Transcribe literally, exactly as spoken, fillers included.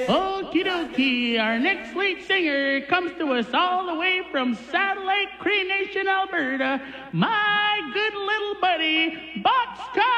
Okie dokie, our next lead singer comes to us all the way from Satellite Cree Nation, Alberta. My good little buddy, Boxcar!